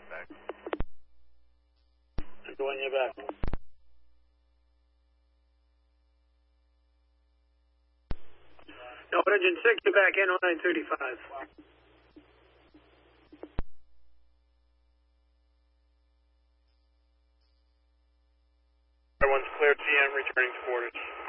back. Going you back. No, engine 6, you're back in 0935. Everyone's clear TM, returning to quarters.